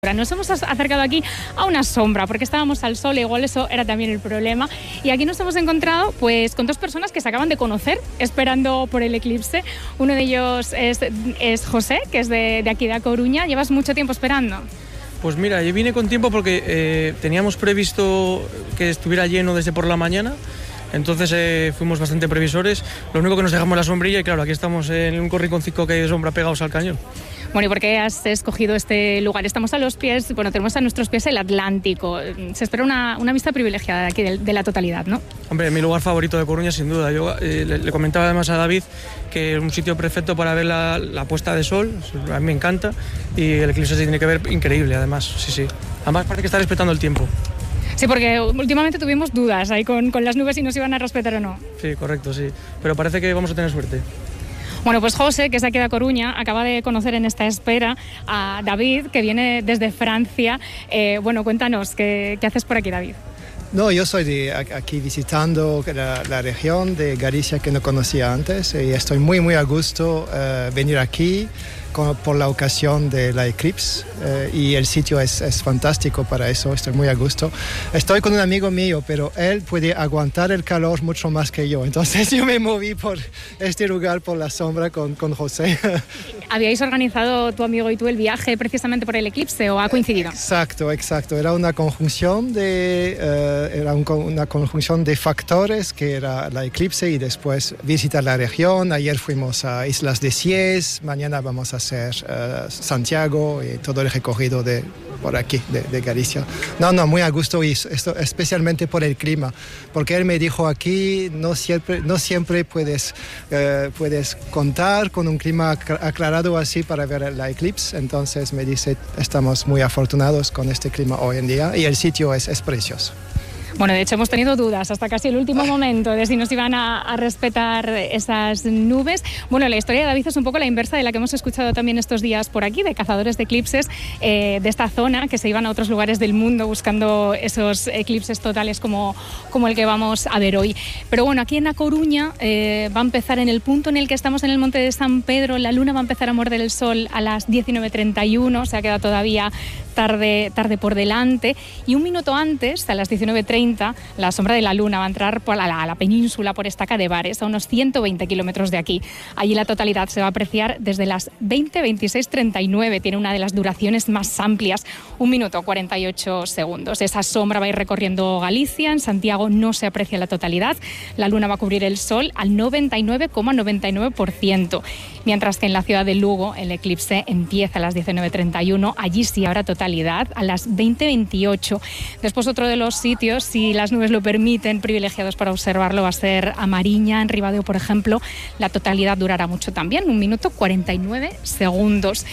Nos hemos acercado aquí a una sombra porque estábamos al sol, igual eso era también el problema. Y aquí nos hemos encontrado pues con dos personas que se acaban de conocer esperando por el eclipse. Uno de ellos es José, que es de aquí de A Coruña. ¿Llevas mucho tiempo esperando? Pues mira, yo vine con tiempo porque teníamos previsto que estuviera lleno desde por la mañana. Entonces fuimos bastante previsores. Lo único que nos dejamos la sombrilla y claro, aquí estamos en un corriconcito que hay de sombra pegados al cañón. Bueno, ¿y por qué has escogido este lugar? Estamos a los pies, bueno, tenemos a nuestros pies el Atlántico. Se espera una vista privilegiada de aquí, de la totalidad, ¿no? Hombre, mi lugar favorito de Coruña, sin duda. Yo le comentaba además a David que es un sitio perfecto para ver la puesta de sol. A mí me encanta y el eclipse se tiene que ver increíble, además. Sí. Además parece que está respetando el tiempo. Sí, porque últimamente tuvimos dudas ahí con las nubes si nos iban a respetar o no. Sí, correcto, sí. Pero parece que vamos a tener suerte. Bueno, pues José, que es de aquí de A Coruña, acaba de conocer en esta espera a David, que viene desde Francia. Bueno, cuéntanos, ¿qué haces por aquí, David? No, yo soy aquí visitando la región de Galicia que no conocía antes y estoy muy a gusto venir aquí por la ocasión de la eclipse y el sitio es fantástico para eso, estoy muy a gusto. Estoy con un amigo mío, pero él puede aguantar el calor mucho más que yo, entonces yo me moví por este lugar, por la sombra con José. ¿Habíais organizado tu amigo y tú el viaje precisamente por el eclipse o ha coincidido? Exacto, era una conjunción una conjunción de factores que era la eclipse y después visitar la región. Ayer fuimos a Islas de Siés, mañana vamos a hacer Santiago y todo el recorrido por aquí, de Galicia. No, muy a gusto y esto, especialmente por el clima, porque él me dijo aquí no siempre puedes contar con un clima aclarado así para ver la eclipse, entonces me dice estamos muy afortunados con este clima hoy en día y el sitio es precioso. Bueno, de hecho hemos tenido dudas hasta casi el último momento de si nos iban a respetar esas nubes. Bueno, la historia de David es un poco la inversa de la que hemos escuchado también estos días por aquí, de cazadores de eclipses de esta zona que se iban a otros lugares del mundo buscando esos eclipses totales como el que vamos a ver hoy. Pero bueno, aquí en A Coruña va a empezar en el punto en el que estamos en el Monte de San Pedro, la luna va a empezar a morder el sol a las 19:31, se ha quedado todavía tarde por delante y un minuto antes, a las 19:30, la sombra de la luna va a entrar por la península, por Estaca de Bares, a unos 120 kilómetros de aquí. Allí la totalidad se va a apreciar desde las 20:26:39, tiene una de las duraciones más amplias, 1 minuto 48 segundos. Esa sombra va a ir recorriendo Galicia, en Santiago no se aprecia la totalidad, la luna va a cubrir el sol al 99,99%, mientras que en la ciudad de Lugo el eclipse empieza a las 19:31, allí sí habrá totalidad a las 20:28. Después otro de los sitios, si las nubes lo permiten, privilegiados para observarlo, va a ser a Mariña, en Ribadeo, por ejemplo. La totalidad durará mucho también, 1 minuto 49 segundos.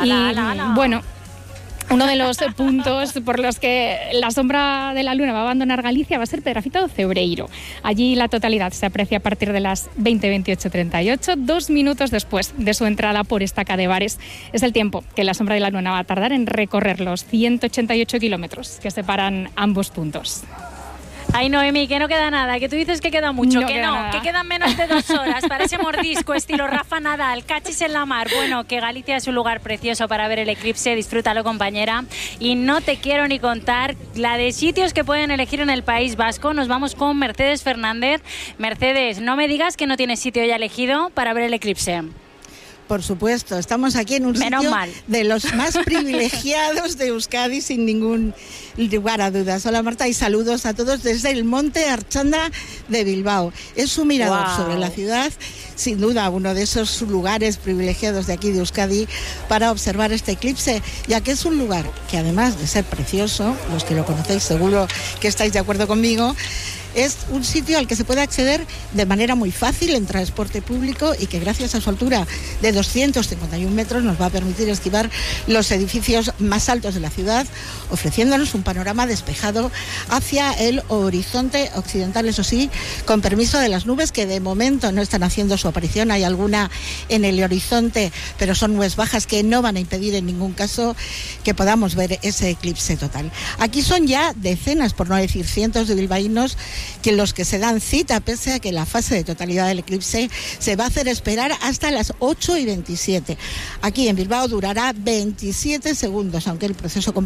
Bueno, uno de los puntos por los que la sombra de la luna va a abandonar Galicia va a ser Pedrafita do Cebreiro. Allí la totalidad se aprecia a partir de las 20:28:38, 2 minutos después de su entrada por Estaca de Bares. Es el tiempo que la sombra de la luna va a tardar en recorrer los 188 kilómetros que separan ambos puntos. Ay, Noemi, que no queda nada, que tú dices que queda mucho, que quedan menos de 2 horas para ese mordisco estilo Rafa Nadal, cachis en la mar. Bueno, que Galicia es un lugar precioso para ver el eclipse, disfrútalo, compañera. Y no te quiero ni contar la de sitios que pueden elegir en el País Vasco. Nos vamos con Mercedes Fernández. Mercedes, no me digas que no tienes sitio ya elegido para ver el eclipse. Por supuesto, estamos aquí en un sitio de los más privilegiados de Euskadi, sin ningún lugar a dudas. Hola Marta y saludos a todos desde el Monte Archanda de Bilbao. Es un mirador sobre la ciudad, sin duda uno de esos lugares privilegiados de aquí de Euskadi para observar este eclipse, ya que es un lugar que además de ser precioso, los que lo conocéis seguro que estáis de acuerdo conmigo, es un sitio al que se puede acceder de manera muy fácil en transporte público y que gracias a su altura de 251 metros nos va a permitir esquivar los edificios más altos de la ciudad, ofreciéndonos un panorama despejado hacia el horizonte occidental, eso sí, con permiso de las nubes que de momento no están haciendo su aparición. Hay alguna en el horizonte, pero son nubes bajas que no van a impedir en ningún caso que podamos ver ese eclipse total. Aquí son ya decenas, por no decir cientos de bilbaínos que los que se dan cita, pese a que la fase de totalidad del eclipse se va a hacer esperar hasta las 8:27. Aquí en Bilbao durará 27 segundos, aunque el proceso